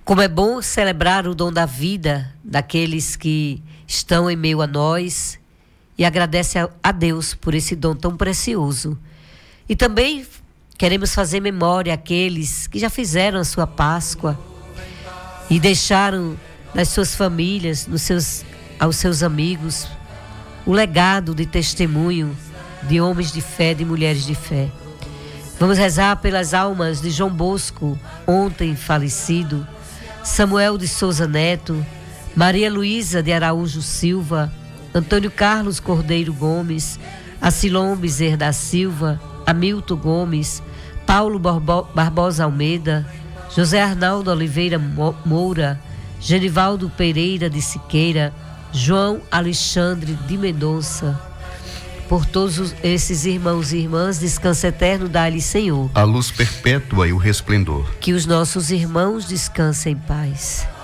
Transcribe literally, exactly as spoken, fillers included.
Como é bom celebrar o dom da vida daqueles que estão em meio a nós e agradece a, a Deus por esse dom tão precioso. E também queremos fazer memória àqueles que já fizeram a sua Páscoa e deixaram nas suas famílias, nos seus, aos seus amigos, o legado de testemunho de homens de fé, de mulheres de fé. Vamos rezar pelas almas de João Bosco, ontem falecido, Samuel de Souza Neto, Maria Luísa de Araújo Silva, Antônio Carlos Cordeiro Gomes, Acilon Bezerra da Silva, Hamilton Gomes, Paulo Barbosa Almeida, José Arnaldo Oliveira Moura, Genivaldo Pereira de Siqueira, João Alexandre de Mendonça. Por todos esses irmãos e irmãs, descanso eterno dá-lhe, Senhor. A luz perpétua e o resplendor. Que os nossos irmãos descansem em paz.